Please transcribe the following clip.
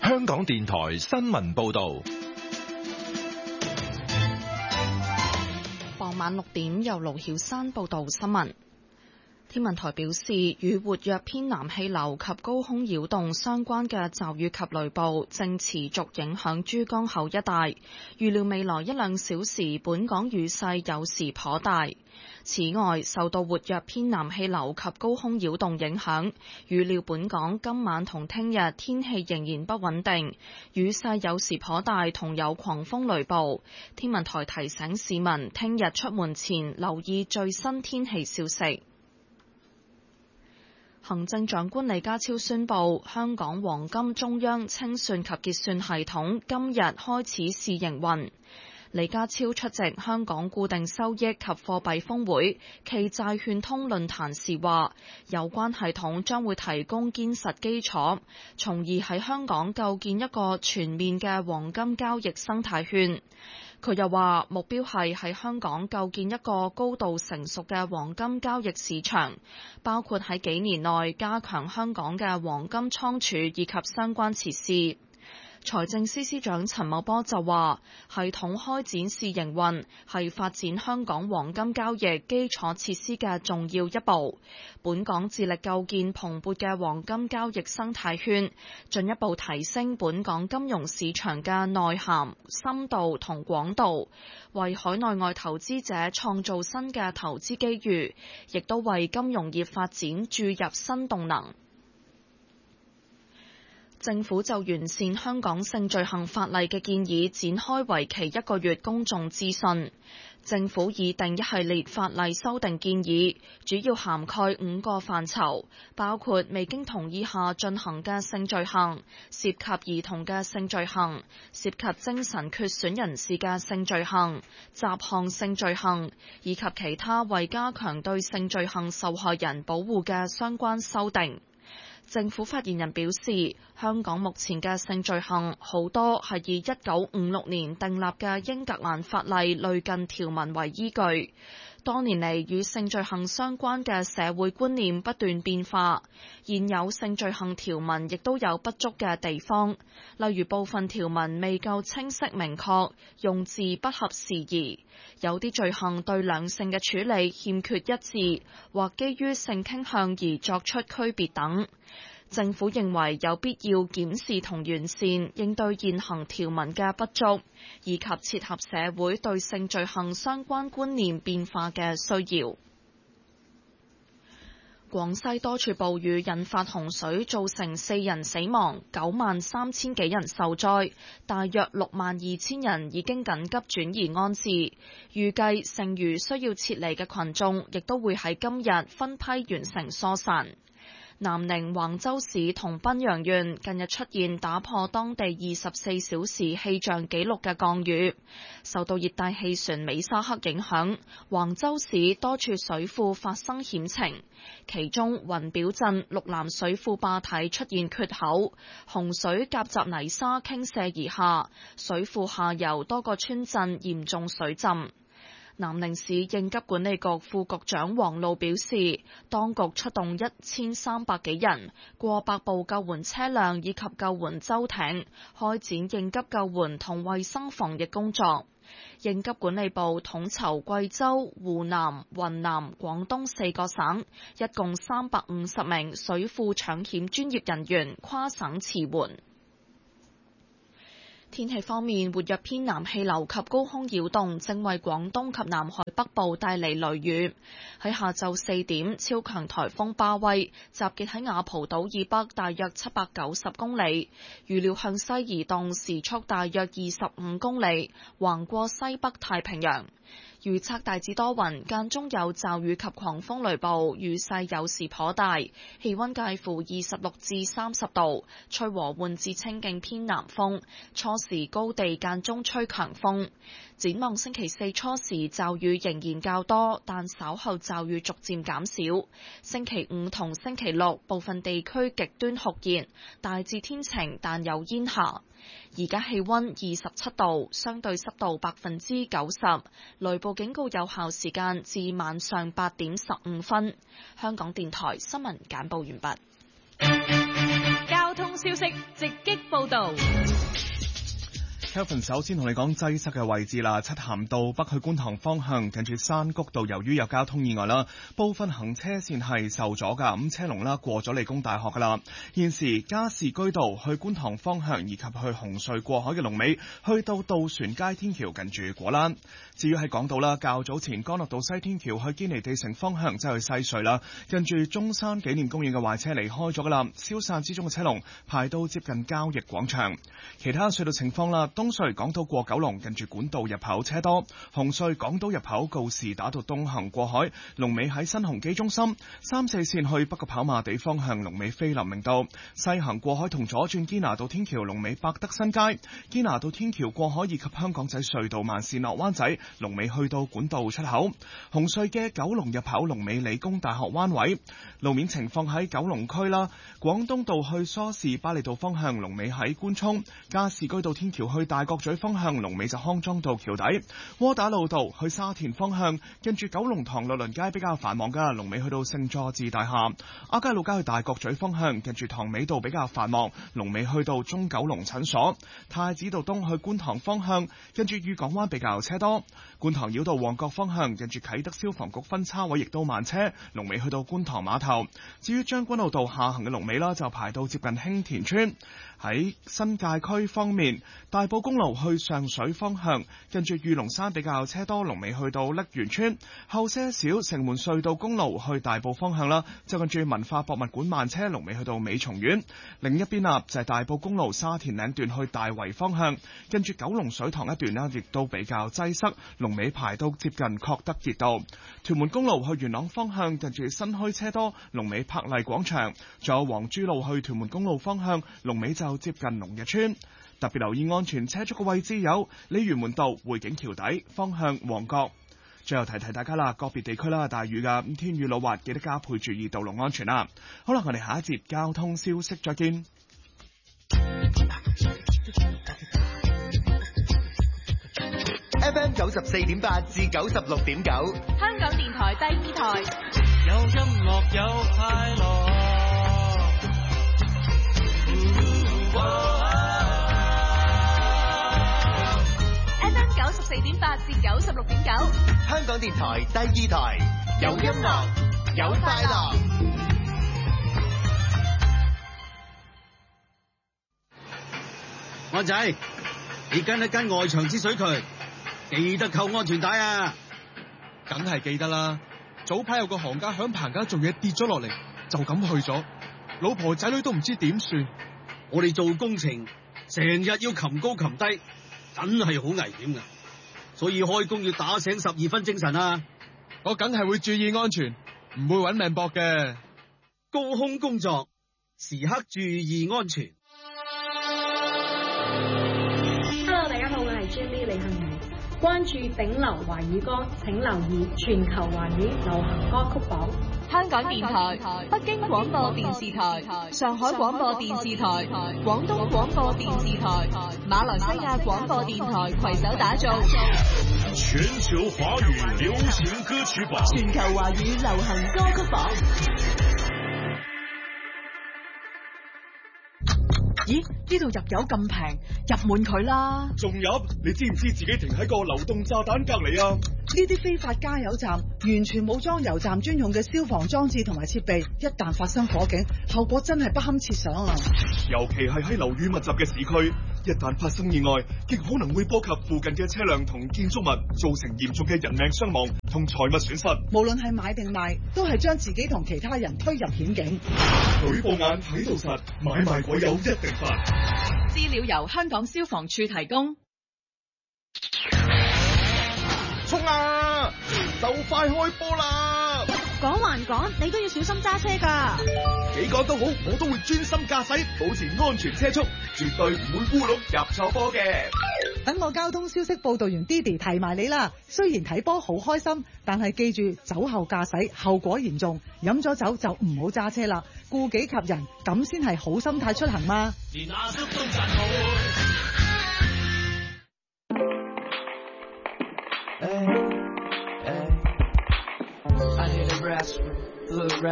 香港電台新聞報道。 傍晚6點，由盧曉珊報道新聞。天文台表示，與活躍偏南氣流及高空擾動相關嘅驟雨及雷暴正持續影響珠江口一帶，預料未來1-2小時本港雨勢有時頗大。此外，受到活躍偏南氣流及高空擾動影響，預料本港今晚同聽日天氣仍然不穩定，雨勢有時頗大，同有狂風雷暴。天文台提醒市民聽日出門前留意最新天氣消息。行政長官李家超宣布，香港黃金中央清算及結算系統今日開始試營運。李家超出席香港固定收益及貨幣峰會暨債券通論壇時話，有關系統將會提供堅實基礎，從而喺香港構建一個全面嘅黃金交易生態圈。佢又話，目標係喺香港構建一個高度成熟嘅黃金交易市場，包括喺幾年內加強香港嘅黃金倉儲以及相關設施。財政司司長陳茂波就話，系統開展試營運係發展香港黃金交易基礎設施嘅重要一步。本港致力構建蓬勃嘅黃金交易生態圈，進一步提升本港金融市場嘅內涵、深度同廣度，為海內外投資者創造新嘅投資機遇，亦都為金融業發展注入新動能。政府就完善香港性罪行法例嘅建議展開為期1個月公眾諮詢。政府擬定一系列法例修訂建議，主要涵蓋5個範疇，包括未經同意下進行嘅性罪行、涉及兒童嘅性罪行、涉及精神缺損人士嘅性罪行、雜項性罪行，以及其他為加強對性罪行受害人保護嘅相關修訂。政府發言人表示，香港目前嘅性罪行好多係以1956年訂立嘅英格蘭法例類近條文為依據。多年嚟，與性罪行相關嘅社會觀念不斷變化，現有性罪行條文亦都有不足嘅地方，例如部分條文未夠清晰明確，用字不合時宜，有啲罪行對兩性嘅處理欠缺一致，或基於性傾向而作出區別等。政府認為有必要檢視同完善應對現行條文嘅不足，以及切合社會對性罪行相關觀念變化嘅需要。廣西多處暴雨引發洪水，造成4人死亡，93000幾人受災，大約62000人已經緊急轉移安置。預計剩餘需要撤離嘅群眾，亦都會喺今日分批完成疏散。南寧、橫州市同賓陽縣近日出現打破當地24小時氣象紀錄嘅降雨，受到熱帶氣旋美沙克影響，橫州市多處水庫發生險情，其中雲表鎮綠南水庫壩體出現缺口，洪水夾雜泥沙傾瀉而下，水庫下游多個村鎮嚴重水浸。南寧市應急管理局副局長黃路表示，當局出動1300幾人、過百部救援車輛以及救援舟艇，開展應急救援同衛生防疫工作。應急管理部統籌貴州、湖南、雲南、廣東4個省，一共350名水庫搶險專業人員跨省馳援。天氣方面，活躍偏南氣流及高空擾動正為廣東及南海北部帶嚟雷雨。喺下晝4點，超強颱風巴威集結喺雅蒲島以北大約790公里，預料向西移動，時速大約25公里，橫過西北太平洋。預測大致多雲，間中有驟雨及狂風雷暴，雨勢有時頗大，氣溫介乎26至30度，吹和緩至清勁偏南風，初時高地間中吹強風。展望星期4初時驟雨仍然較多，但稍後驟雨逐漸減少。星期5同星期6部分地區極端酷熱，大致天晴但有煙霞。而家氣溫27度，相對濕度90%，雷暴警告有效時間至晚上8點15分。香港電台新聞簡報完畢。 交通消息直擊報導。 Kelvin 首先同你講擠塞嘅位置啦，漆咸道北去觀塘方向，近住山谷道，由於有交通意外啦，部分行車線係受阻噶，咁車龍啦過咗理工大學噶啦。現時加士居道去觀塘方向以及去紅隧過海嘅龍尾，去到渡船街天橋近住果欄。至於喺港島啦，較早前干諾道西天橋去堅尼地城方向，即係去西隧啦，近住中山紀念公園嘅壞車離開咗噶啦，消散之中嘅車龍排到接近交易廣場。其他隧道情況啦，東隧港島過九龍近住管道入口車多，紅隧港島入口告士打道東行過海，龍尾喺新鴻基中心；3、4線去北角跑馬地方向龍尾菲林明道，西行過海同左轉堅拿道天橋龍尾百德新街，堅拿道天橋過海以及香港仔隧道慢線落灣仔龍尾去到管道出口，紅隧嘅九龍入口龍尾理工大學灣位。路面情況喺九龍區啦，廣東道去梳士巴利道方向龍尾喺官涌，加士居道天橋去大角咀方向龍尾就康莊道橋底，窩打老道去沙田方向跟住九龍塘律倫街比較繁忙噶，龍尾去到聖佐治大廈。亞皆老街去大角咀方向跟住塘尾道比較繁忙，龍尾去到中九龍診所。太子道東去觀塘方向跟住裕港灣比較車多，觀塘繞道旺角方向跟住啟德消防局分叉位亦都慢車，龍尾去到觀塘碼頭。至於將軍澳道下行嘅龍尾啦，就排到接近興田村。喺新界區方面，大埔公路去上水方向跟住御龍山比較車多，龍尾去到瀝源村。後些少城門隧道公路去大埔方向啦，就跟住文化博物館慢車，龍尾去到美松苑。另一邊啊，就係大埔公路沙田嶺段去大圍方向，跟住九龍水塘一段啦，亦都比較擠塞，龍尾排到接近確德傑道。屯門公路去元朗方向，跟住新墟車多，龍尾柏麗廣場。仲有黃珠路去屯門公路方向，龍尾就接近龍日村。特別留意安全車速嘅位置有鯉魚門道匯景橋底方向旺角。最後提提大家啦，個別地區啦大雨噶，咁天雨路滑，記得加倍注意道路安全啦。好啦，我哋下一節交通消息再見。 FM 94.8至96.9， 香港電台第二台， 有音樂有快樂。 FM 94.8至96.9， 香港電台第二台，有音樂有快樂。 安仔，你跟一跟外牆之水渠，記得扣安全帶啊！ 梗係記得啦。早排有個行家響棚架做嘢跌咗落嚟，就咁去咗，老婆仔女都唔知點算。 我哋做工程成日要擒高擒低，真係好危險噶，所以開工要打醒12分精神啊！ 我梗係會注意安全，唔會搵命搏嘅。 高空工作，時刻注意安全。 Hello， 大家好，我係 Jenny 李幸薇。關注頂流華語歌，請留意全球華語流行歌曲榜。 香港電台、北京廣播電視台、上海廣播電視台、廣東廣播電視台、馬來西亞廣播電台攜手打造全球華語流行歌曲榜。 全球華語流行歌曲榜。 咦？呢度入油咁平，入滿佢啦！ 仲入？你知唔知自己停喺個流動炸彈隔離啊？ 呢啲非法加油站完全冇裝油站專用嘅消防裝置同埋設備，一旦發生火警，後果真係不堪設想啊！ 尤其係喺樓宇密集嘅市區，一旦發生意外，極可能會波及附近嘅車輛同建築物，造成嚴重嘅人命傷亡同財物損失。 無論係買定賣，都係將自己同其他人推入險境。 舉報眼睇到實，買賣鬼友一定罰。 資料由香港消防處提供。 衝啊！就快開波啦！ 講還講，你都要小心揸車㗎。 幾個都好，我都會專心駕駛，保持安全車速，絕對唔會烏龍入錯波嘅。 等我交通消息報導員 Didi 提埋你啦。雖然睇波好開心，但係記住酒後駕駛後果嚴重，飲咗酒就唔好揸車啦，顧己及人，咁先係好心態出行嘛。連阿叔都讚好。